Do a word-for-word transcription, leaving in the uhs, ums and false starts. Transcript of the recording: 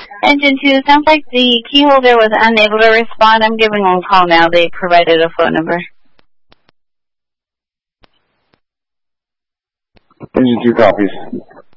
Engine two, sounds like the key holder was unable to respond. I'm giving them a call now. They provided a phone number. Engine two copies.